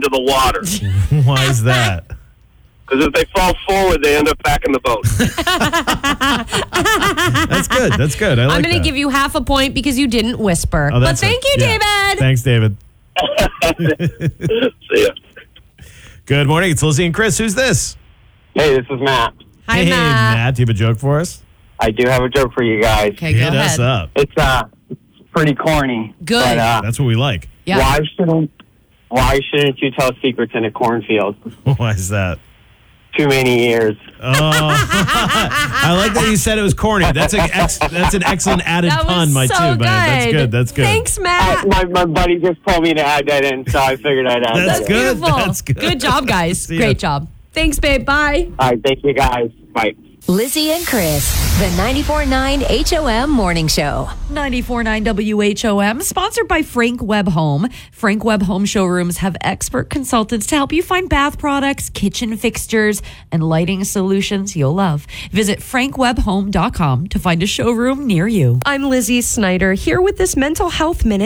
into the water. Why is that? Because if they fall forward, they end up back in the boat. That's good. That's good. I like I'm going to that. give you half a point because you didn't whisper. Oh, but that's thank you, yeah. David. Thanks, David. See ya. Good morning. It's Lizzie and Chris. Who's this? Hey, this is Matt. Hi, hey, Matt. Do you have a joke for us? I do have a joke for you guys. Okay, go Hit us ahead. up. It's pretty corny. Good. But, That's what we like. Yeah. why shouldn't you tell secrets in a cornfield? Why is that? Too many years. Oh, I like that you said it was corny. That's an excellent added That pun, was my so too, good. man. That's good. That's good. Thanks, Matt. My buddy just told me to add that in, so I figured I'd add That's that good. in. Beautiful. That's good. Good job, guys. See ya. Great job. Thanks, babe. Bye. All right, thank you guys. Bye. Lizzie and Chris, the 94.9 HOM Morning Show. 94.9 WHOM, sponsored by Frank Webb Home. Frank Webb Home showrooms have expert consultants to help you find bath products, kitchen fixtures, and lighting solutions you'll love. Visit frankwebbhome.com to find a showroom near you. I'm Lizzie Snyder here with this Mental Health Minute.